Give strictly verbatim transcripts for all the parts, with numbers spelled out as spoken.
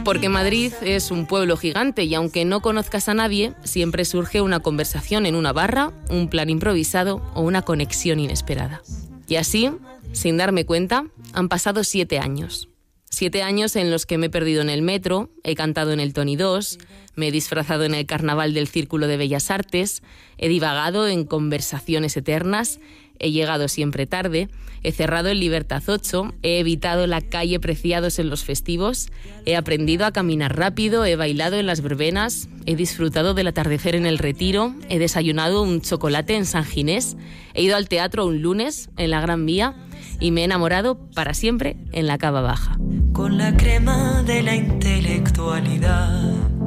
Porque Madrid es un pueblo gigante y aunque no conozcas a nadie, siempre surge una conversación en una barra, un plan improvisado o una conexión inesperada. Y así, sin darme cuenta, han pasado siete años. Siete años en los que me he perdido en el metro, he cantado en el Tony dos, me he disfrazado en el carnaval del Círculo de Bellas Artes, he divagado en conversaciones eternas, he llegado siempre tarde, he cerrado en Libertad ocho, he evitado la calle Preciados en los festivos, he aprendido a caminar rápido, he bailado en las verbenas, he disfrutado del atardecer en el Retiro, he desayunado un chocolate en San Ginés, he ido al teatro un lunes en la Gran Vía y me he enamorado para siempre en la Cava Baja. Con la crema de la intelectualidad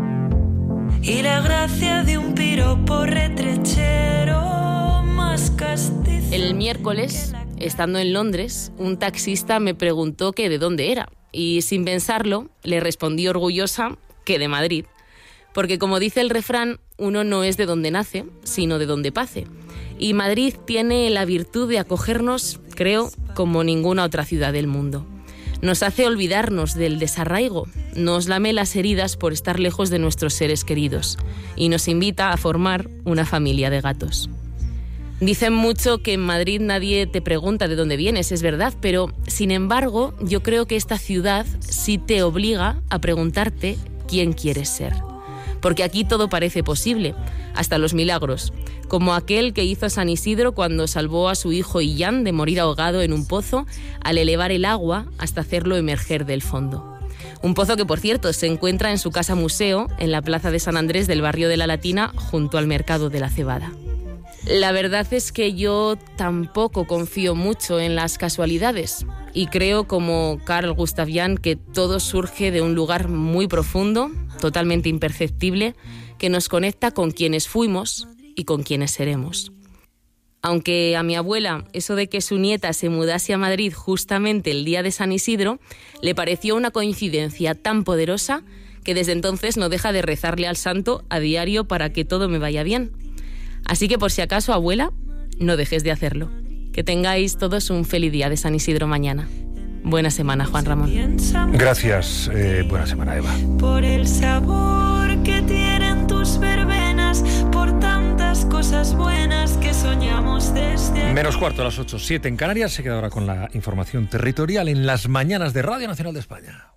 y la gracia de un piropo retrechero más castizo. El miércoles, estando en Londres, un taxista me preguntó que de dónde era y sin pensarlo le respondí orgullosa que de Madrid. Porque como dice el refrán, uno no es de donde nace, sino de donde pase. Y Madrid tiene la virtud de acogernos, creo, como ninguna otra ciudad del mundo. Nos hace olvidarnos del desarraigo, nos lame las heridas por estar lejos de nuestros seres queridos y nos invita a formar una familia de gatos. Dicen mucho que en Madrid nadie te pregunta de dónde vienes, es verdad, pero sin embargo yo creo que esta ciudad sí te obliga a preguntarte quién quieres ser. Porque aquí todo parece posible, hasta los milagros, como aquel que hizo San Isidro cuando salvó a su hijo Illán de morir ahogado en un pozo al elevar el agua hasta hacerlo emerger del fondo. Un pozo que, por cierto, se encuentra en su casa museo en la plaza de San Andrés del barrio de la Latina, junto al mercado de la Cebada. La verdad es que yo tampoco confío mucho en las casualidades y creo, como Carl Gustav Jung, que todo surge de un lugar muy profundo, totalmente imperceptible, que nos conecta con quienes fuimos y con quienes seremos. Aunque a mi abuela eso de que su nieta se mudase a Madrid justamente el día de San Isidro le pareció una coincidencia tan poderosa que desde entonces no deja de rezarle al santo a diario para que todo me vaya bien. Así que por si acaso, abuela, no dejes de hacerlo. Que tengáis todos un feliz día de San Isidro mañana. Buena semana, Juan Ramón. Gracias. Eh, buena semana, Eva. Por el sabor que tienen tus verbenas, por tantas cosas buenas que soñamos desde aquí. Menos cuarto a las ocho, siete en Canarias. Se queda ahora con la información territorial en las mañanas de Radio Nacional de España.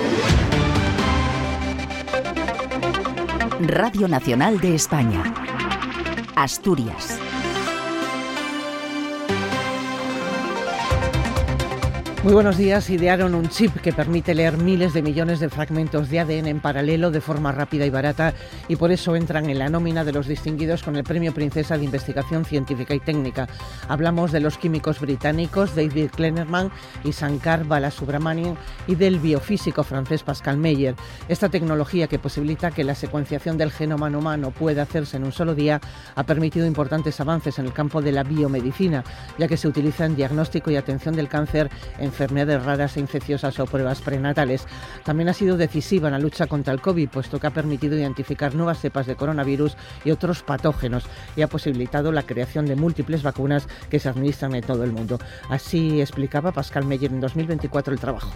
Radio Nacional de España. Asturias. Muy buenos días. Idearon un chip que permite leer miles de millones de fragmentos de A D N en paralelo de forma rápida y barata y por eso entran en la nómina de los distinguidos con el Premio Princesa de Investigación Científica y Técnica. Hablamos de los químicos británicos David Klenerman y Shankar Balasubramanian y del biofísico francés Pascal Meyer. Esta tecnología, que posibilita que la secuenciación del genoma humano pueda hacerse en un solo día, ha permitido importantes avances en el campo de la biomedicina, ya que se utiliza en diagnóstico y atención del cáncer, en enfermedades raras e infecciosas o pruebas prenatales. También ha sido decisiva en la lucha contra el COVID, puesto que ha permitido identificar nuevas cepas de coronavirus y otros patógenos y ha posibilitado la creación de múltiples vacunas que se administran en todo el mundo. Así explicaba Pascal Meyer en dos mil veinticuatro el trabajo.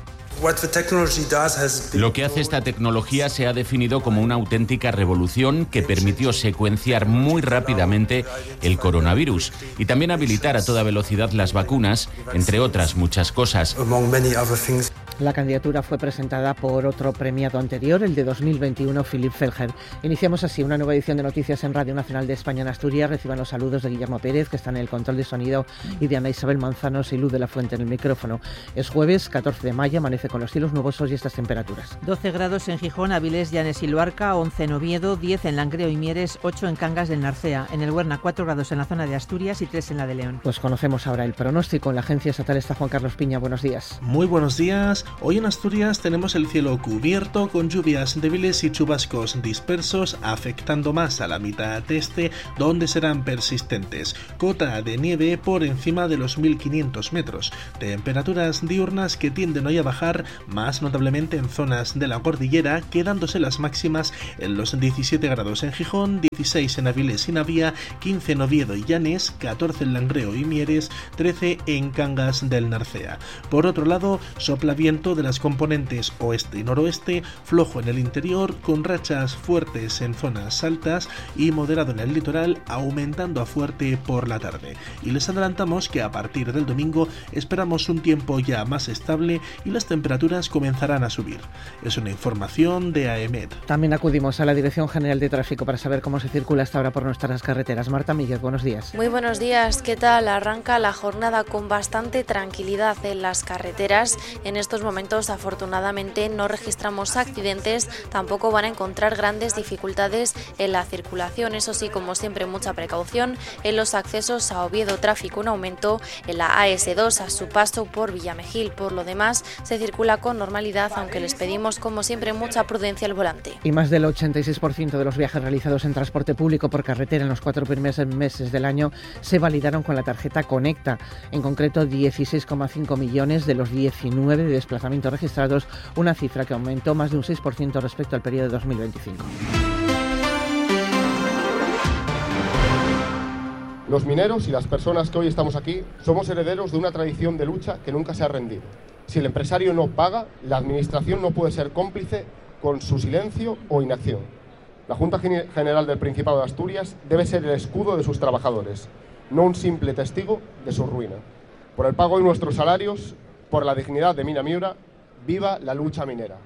Lo que hace esta tecnología se ha definido como una auténtica revolución que permitió secuenciar muy rápidamente el coronavirus y también habilitar a toda velocidad las vacunas, entre otras muchas cosas. La candidatura fue presentada por otro premiado anterior, el de dos mil veintiuno, Philip Felger. Iniciamos así una nueva edición de Noticias en Radio Nacional de España en Asturias. Reciban los saludos de Guillermo Pérez, que está en el control de sonido, y de Ana Isabel Manzanos y Luz de la Fuente en el micrófono. Es jueves, catorce de mayo, amanece con los cielos nubosos y estas temperaturas. doce grados en Gijón, Avilés, Llanes y Luarca, once en Oviedo, diez en Langreo y Mieres, ocho en Cangas del Narcea. En el Huerna, cuatro grados en la zona de Asturias y tres en la de León. Pues conocemos ahora el pronóstico. En la Agencia Estatal está Juan Carlos Piña. Buenos días. Muy buenos días. Hoy en Asturias tenemos el cielo cubierto con lluvias débiles y chubascos dispersos, afectando más a la mitad este, donde serán persistentes. Cota de nieve por encima de los mil quinientos metros. Temperaturas diurnas que tienden hoy a bajar, más notablemente en zonas de la cordillera, quedándose las máximas en los diecisiete grados en Gijón, dieciséis en Avilés y Navía, quince en Oviedo y Llanes, catorce en Langreo y Mieres, trece en Cangas del Narcea. Por otro lado, sopla viento Viento de las componentes oeste y noroeste, flojo en el interior, con rachas fuertes en zonas altas y moderado en el litoral, aumentando a fuerte por la tarde. Y les adelantamos que a partir del domingo esperamos un tiempo ya más estable y las temperaturas comenzarán a subir. Es una información de AEMET. También acudimos a la Dirección General de Tráfico para saber cómo se circula hasta ahora por nuestras carreteras. Marta Míguez, buenos días. Muy buenos días, ¿qué tal? Arranca la jornada con bastante tranquilidad en las carreteras. En estos momentos, afortunadamente, no registramos accidentes, tampoco van a encontrar grandes dificultades en la circulación. Eso sí, como siempre, mucha precaución en los accesos a Oviedo, tráfico un aumento en la A ese dos a su paso por Villamejil. Por lo demás, se circula con normalidad, aunque les pedimos, como siempre, mucha prudencia al volante. Y más del ochenta y seis por ciento de los viajes realizados en transporte público por carretera en los cuatro primeros meses del año se validaron con la tarjeta Conecta. En concreto, dieciséis coma cinco millones de los diecinueve de desplazamientos registrados, una cifra que aumentó más de un seis por ciento respecto al periodo de dos mil veinticinco. Los mineros y las personas que hoy estamos aquí somos herederos de una tradición de lucha que nunca se ha rendido. Si el empresario no paga, la administración no puede ser cómplice con su silencio o inacción. La Junta General del Principado de Asturias debe ser el escudo de sus trabajadores, no un simple testigo de su ruina. Por el pago de nuestros salarios, por la dignidad de Mina Miura, ¡viva la lucha minera!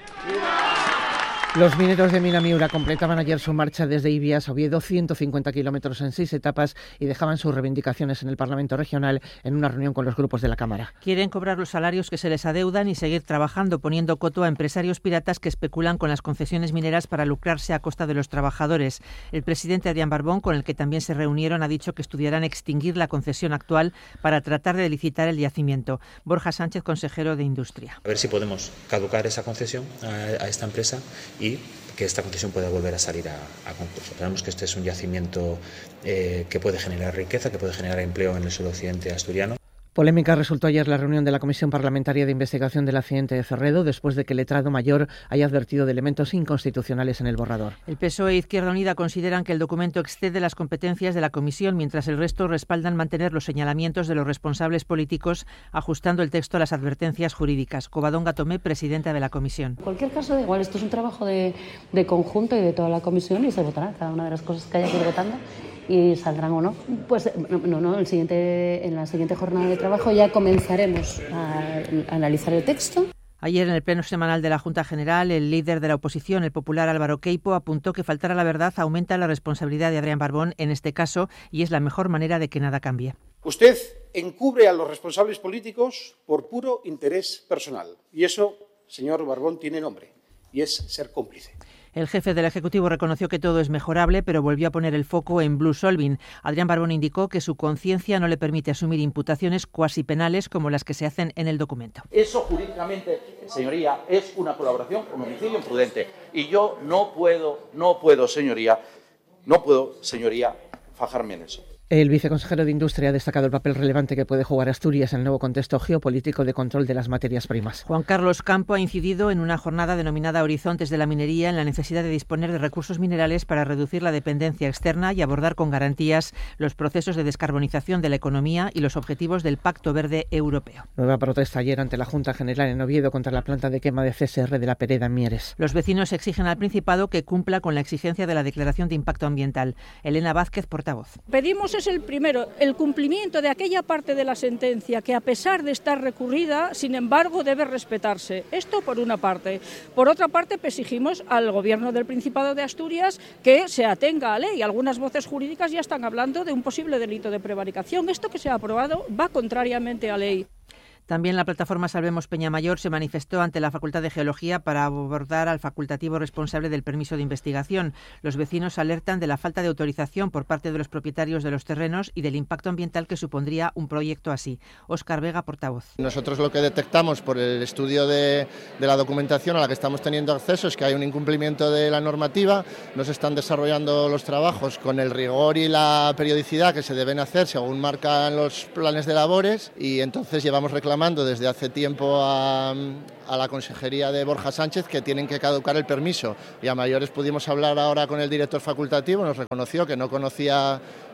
Los mineros de Mina Miura completaban ayer su marcha desde Ibias a Oviedo, ciento cincuenta kilómetros en seis etapas, y dejaban sus reivindicaciones en el Parlamento Regional en una reunión con los grupos de la Cámara. Quieren cobrar los salarios que se les adeudan y seguir trabajando, poniendo coto a empresarios piratas que especulan con las concesiones mineras para lucrarse a costa de los trabajadores. El presidente Adrián Barbón, con el que también se reunieron, ha dicho que estudiarán extinguir la concesión actual para tratar de licitar el yacimiento. Borja Sánchez, consejero de Industria. A ver si podemos caducar esa concesión a, a esta empresa y que esta concesión pueda volver a salir a, a concurso. Sabemos que este es un yacimiento eh, que puede generar riqueza, que puede generar empleo en el suroccidente asturiano. Polémica resultó ayer la reunión de la Comisión Parlamentaria de Investigación del accidente de Cerredo, después de que el letrado mayor haya advertido de elementos inconstitucionales en el borrador. El P S O E e Izquierda Unida consideran que el documento excede las competencias de la Comisión, mientras el resto respaldan mantener los señalamientos de los responsables políticos, ajustando el texto a las advertencias jurídicas. Covadonga Tomé, presidenta de la Comisión. En cualquier caso, da igual, esto es un trabajo de, de conjunto y de toda la Comisión, y se votará cada una de las cosas que haya que ir votando. Y saldrán o no. Pues no, no, el siguiente, en la siguiente jornada de trabajo ya comenzaremos a, a analizar el texto. Ayer, en el pleno semanal de la Junta General, el líder de la oposición, el popular Álvaro Queipo, apuntó que faltar a la verdad aumenta la responsabilidad de Adrián Barbón en este caso y es la mejor manera de que nada cambie. Usted encubre a los responsables políticos por puro interés personal. Y eso, señor Barbón, tiene nombre, y es ser cómplice. El jefe del Ejecutivo reconoció que todo es mejorable, pero volvió a poner el foco en Blue Solving. Adrián Barbón indicó que su conciencia no le permite asumir imputaciones cuasi penales como las que se hacen en el documento. Eso jurídicamente, señoría, es una colaboración con homicidio imprudente. Y yo no puedo, no puedo, señoría, no puedo, señoría, fajarme en eso. El viceconsejero de Industria ha destacado el papel relevante que puede jugar Asturias en el nuevo contexto geopolítico de control de las materias primas. Juan Carlos Campo ha incidido en una jornada denominada Horizontes de la Minería en la necesidad de disponer de recursos minerales para reducir la dependencia externa y abordar con garantías los procesos de descarbonización de la economía y los objetivos del Pacto Verde Europeo. Nueva protesta ayer ante la Junta General en Oviedo contra la planta de quema de C S R de la Pereda en Mieres. Los vecinos exigen al Principado que cumpla con la exigencia de la declaración de impacto ambiental. Elena Vázquez, portavoz. Pedimos es el primero, el cumplimiento de aquella parte de la sentencia que, a pesar de estar recurrida, sin embargo, debe respetarse. Esto por una parte. Por otra parte, exigimos al Gobierno del Principado de Asturias que se atenga a ley. Algunas voces jurídicas ya están hablando de un posible delito de prevaricación. Esto que se ha aprobado va contrariamente a ley. También la plataforma Salvemos Peñamayor se manifestó ante la Facultad de Geología para abordar al facultativo responsable del permiso de investigación. Los vecinos alertan de la falta de autorización por parte de los propietarios de los terrenos y del impacto ambiental que supondría un proyecto así. Óscar Vega, portavoz. Nosotros lo que detectamos por el estudio de, de la documentación a la que estamos teniendo acceso es que hay un incumplimiento de la normativa, no se están desarrollando los trabajos con el rigor y la periodicidad que se deben hacer según marcan los planes de labores, y entonces llevamos reclamando desde hace tiempo a, a la consejería de Borja Sánchez que tienen que caducar el permiso, y a mayores pudimos hablar ahora con el director facultativo, nos reconoció que no conocía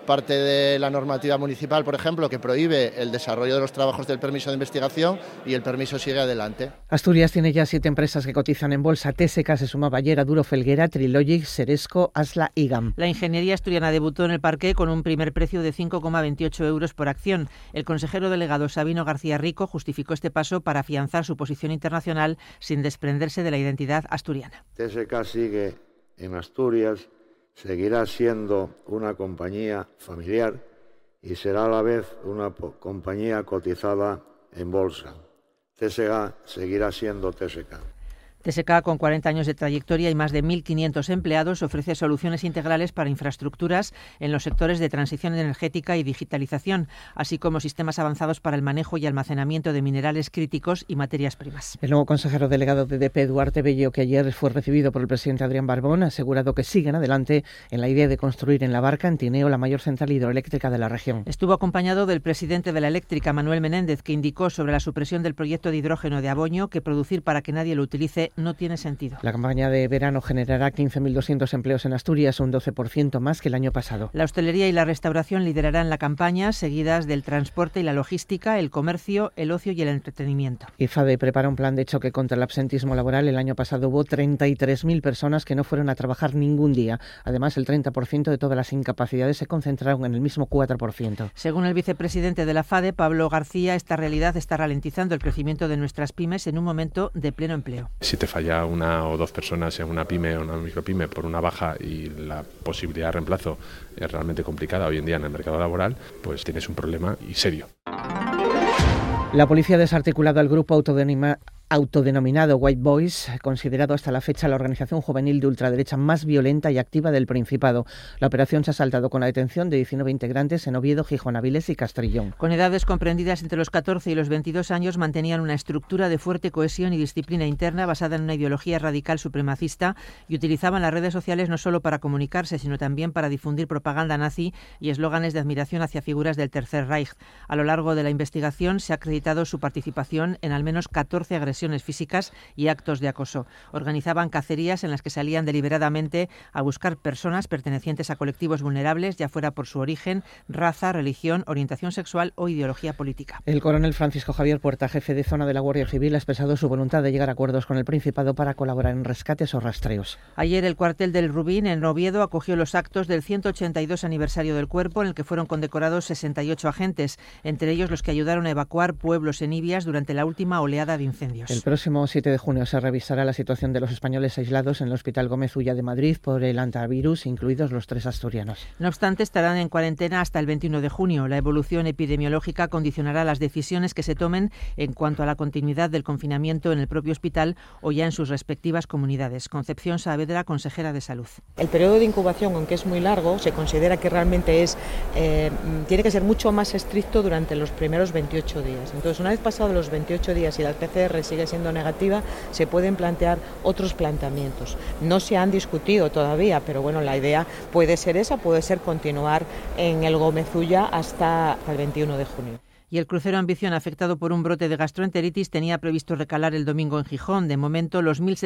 parte de la normativa municipal, por ejemplo, que prohíbe el desarrollo de los trabajos del permiso de investigación y el permiso sigue adelante. Asturias tiene ya siete empresas que cotizan en bolsa. T S K se sumaba ayer a Duro Felguera, Trilogic, Seresco, Asla y GAM. La ingeniería asturiana debutó en el parqué con un primer precio de cinco coma veintiocho euros por acción. El consejero delegado Sabino García Rico justificó este paso para afianzar su posición internacional sin desprenderse de la identidad asturiana. T S K sigue en Asturias, seguirá siendo una compañía familiar y será a la vez una compañía cotizada en bolsa. T S K seguirá siendo T S K. T S K, con cuarenta años de trayectoria y más de mil quinientos empleados, ofrece soluciones integrales para infraestructuras en los sectores de transición energética y digitalización, así como sistemas avanzados para el manejo y almacenamiento de minerales críticos y materias primas. El nuevo consejero delegado de D P, Duarte Bello, que ayer fue recibido por el presidente Adrián Barbón, ha asegurado que siguen adelante en la idea de construir en La Barca, en Tineo, la mayor central hidroeléctrica de la región. Estuvo acompañado del presidente de la eléctrica, Manuel Menéndez, que indicó sobre la supresión del proyecto de hidrógeno de Aboño que producir para que nadie lo utilice no tiene sentido. La campaña de verano generará quince mil doscientos empleos en Asturias, un doce por ciento más que el año pasado. La hostelería y la restauración liderarán la campaña, seguidas del transporte y la logística, el comercio, el ocio y el entretenimiento. IFADE prepara un plan de choque contra el absentismo laboral. El año pasado hubo treinta y tres mil personas que no fueron a trabajar ningún día. Además, el treinta por ciento de todas las incapacidades se concentraron en el mismo cuatro por ciento. Según el vicepresidente de la FADE, Pablo García, esta realidad está ralentizando el crecimiento de nuestras pymes en un momento de pleno empleo. Si te falla una o dos personas en una pyme o una micropyme por una baja y la posibilidad de reemplazo es realmente complicada hoy en día en el mercado laboral, pues tienes un problema y serio. La policía ha desarticulado al grupo autodenima autodenominado White Boys, considerado hasta la fecha la organización juvenil de ultraderecha más violenta y activa del Principado. La operación se ha saldado con la detención de diecinueve integrantes en Oviedo, Gijón, Avilés y Castrillón. Con edades comprendidas entre los catorce y los veintidós años, mantenían una estructura de fuerte cohesión y disciplina interna basada en una ideología radical supremacista y utilizaban las redes sociales no solo para comunicarse, sino también para difundir propaganda nazi y eslóganes de admiración hacia figuras del Tercer Reich. A lo largo de la investigación se ha acreditado su participación en al menos catorce agresiones físicas y actos de acoso. Organizaban cacerías en las que salían deliberadamente a buscar personas pertenecientes a colectivos vulnerables, ya fuera por su origen, raza, religión, orientación sexual o ideología política. El coronel Francisco Javier Puerta, jefe de zona de la Guardia Civil, ha expresado su voluntad de llegar a acuerdos con el Principado para colaborar en rescates o rastreos. Ayer el cuartel del Rubín, en Oviedo, acogió los actos del ciento ochenta y dos aniversario del cuerpo, en el que fueron condecorados sesenta y ocho agentes, entre ellos los que ayudaron a evacuar pueblos en Ibias durante la última oleada de incendios. El próximo siete de junio se revisará la situación de los españoles aislados en el Hospital Gómez Ulla de Madrid por el antivirus, incluidos los tres asturianos. No obstante, estarán en cuarentena hasta el veintiuno de junio. La evolución epidemiológica condicionará las decisiones que se tomen en cuanto a la continuidad del confinamiento en el propio hospital o ya en sus respectivas comunidades. Concepción Saavedra, consejera de Salud. El periodo de incubación, aunque es muy largo, se considera que realmente es eh, tiene que ser mucho más estricto durante los primeros veintiocho días. Entonces, una vez pasados los veintiocho días y la P C R sigue siendo negativa, se pueden plantear otros planteamientos. No se han discutido todavía, pero bueno, la idea puede ser esa, puede ser continuar en el Gómez Ulla hasta el veintiuno de junio. Y el crucero Ambición, afectado por un brote de gastroenteritis, tenía previsto recalar el domingo en Gijón. De momento, los mil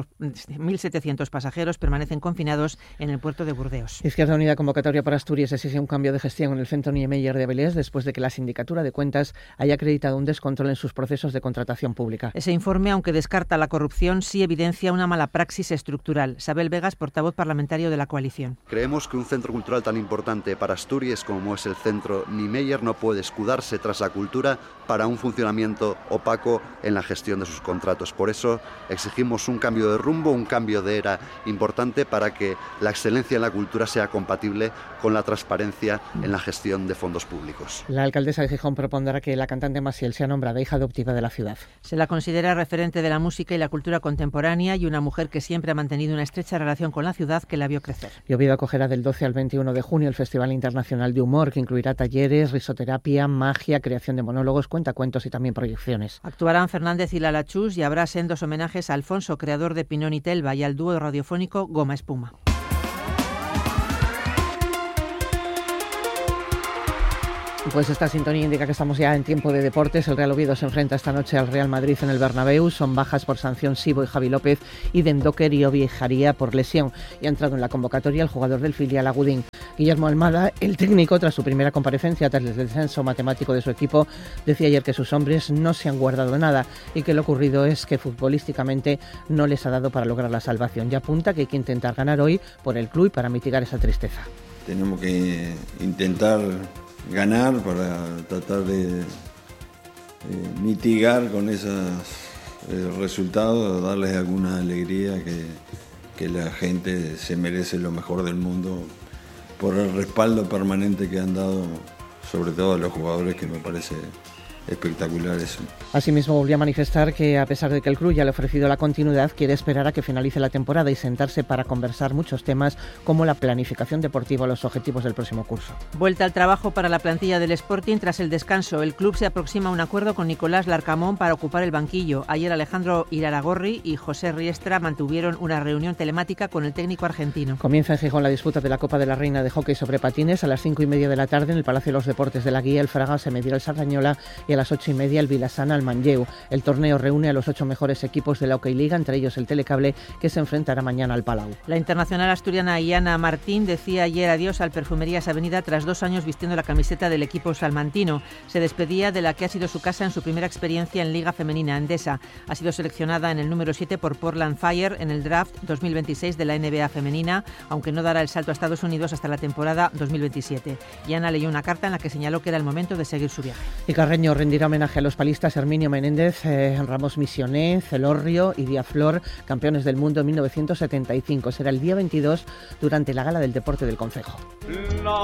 setecientos pasajeros permanecen confinados en el puerto de Burdeos. Izquierda Unida convocatoria para Asturias exige un cambio de gestión en el Centro Niemeyer de Avilés después de que la Sindicatura de Cuentas haya acreditado un descontrol en sus procesos de contratación pública. Ese informe, aunque descarta la corrupción, sí evidencia una mala praxis estructural. Sabel Vegas, portavoz parlamentario de la coalición. Creemos que un centro cultural tan importante para Asturias como es el Centro Niemeyer no puede escudarse tras la cultura para un funcionamiento opaco en la gestión de sus contratos. Por eso exigimos un cambio de rumbo, un cambio de era importante para que la excelencia en la cultura sea compatible con la transparencia en la gestión de fondos públicos. La alcaldesa de Gijón propondrá que la cantante Maciel sea nombrada hija adoptiva de la ciudad. Se la considera referente de la música y la cultura contemporánea y una mujer que siempre ha mantenido una estrecha relación con la ciudad que la vio crecer. Y Oviedo acogerá del doce al veintiuno de junio el Festival Internacional de Humor, que incluirá talleres, risoterapia, magia, creación de monólogos, cuentacuentos y también proyecciones. Actuarán Fernández y Lala Chus y habrá sendos homenajes a Alfonso, creador de Pinón y Telva, y al dúo radiofónico Goma Espuma. Pues esta sintonía indica que estamos ya en tiempo de deportes. El Real Oviedo se enfrenta esta noche al Real Madrid en el Bernabéu. Son bajas por sanción Sibo y Javi López, y Dendoker y Obi Jaría por lesión. Y ha entrado en la convocatoria el jugador del filial Agudín. Guillermo Almada, el técnico, tras su primera comparecencia tras el descenso matemático de su equipo, decía ayer que sus hombres no se han guardado nada y que lo ocurrido es que futbolísticamente no les ha dado para lograr la salvación. Y apunta que hay que intentar ganar hoy por el club y para mitigar esa tristeza. Tenemos que intentar ganar para tratar de eh, mitigar con esos eh, resultados, darles alguna alegría, que, que la gente se merece lo mejor del mundo por el respaldo permanente que han dado, sobre todo a los jugadores, que me parece espectacular eso. Asimismo, volvió a manifestar que, a pesar de que el club ya le ha ofrecido la continuidad, quiere esperar a que finalice la temporada y sentarse para conversar muchos temas como la planificación deportiva o los objetivos del próximo curso. Vuelta al trabajo para la plantilla del Sporting tras el descanso. El club se aproxima a un acuerdo con Nicolás Larcamón para ocupar el banquillo. Ayer Alejandro Iraragorri y José Riestra mantuvieron una reunión telemática con el técnico argentino. Comienza en Gijón la disputa de la Copa de la Reina de Hockey sobre patines. A las cinco y media de la tarde en el Palacio de los Deportes de la Guía, el Fraga se medirá el Sardañola, y a las ocho y media el Vilassana al Manlleu. El torneo reúne a los ocho mejores equipos de la Hockey Liga, entre ellos el Telecable, que se enfrentará mañana al Palau. La internacional asturiana Iana Martín decía ayer adiós al Perfumerías Avenida tras dos años vistiendo la camiseta del equipo salmantino. Se despedía de la que ha sido su casa en su primera experiencia en Liga Femenina Endesa. Ha sido seleccionada en el número siete por Portland Fire en el draft dos mil veintiséis de la N B A femenina, aunque no dará el salto a Estados Unidos hasta la temporada dos mil veintisiete. Iana leyó una carta en la que señaló que era el momento de seguir su viaje. Y Carreño rendirá homenaje a los palistas Herminio Menéndez, eh, Ramos Misioné, Celorrio y Diaflor, campeones del mundo en mil novecientos setenta y cinco. Será el día veintidós durante la Gala del Deporte del Concejo.